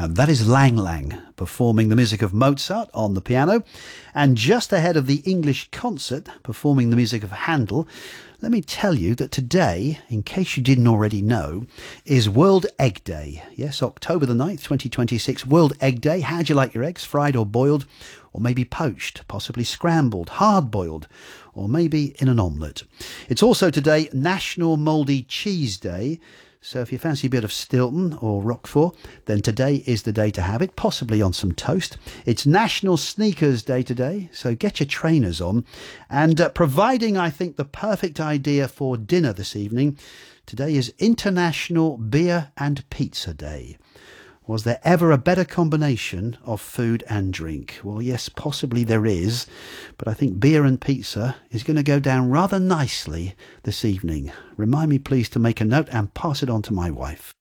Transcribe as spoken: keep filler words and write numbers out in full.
And that is Lang Lang performing the music of Mozart on the piano. And just ahead of the English concert performing the music of Handel, let me tell you that today, in case you didn't already know, is World Egg Day. Yes, October the ninth, twenty twenty-six, World Egg Day. How'd you like your eggs? Fried or boiled? Or maybe poached, possibly scrambled, hard-boiled, or maybe in an omelette. It's also today National Mouldy Cheese Day. So if you fancy a bit of Stilton or Roquefort, then today is the day to have it, possibly on some toast. It's National Sneakers Day today, so get your trainers on. And uh, providing, I think, the perfect idea for dinner this evening, today is International Beer and Pizza Day. Was there ever a better combination of food and drink? Well, yes, possibly there is, but I think beer and pizza is going to go down rather nicely this evening. Remind me, please, to make a note and pass it on to my wife.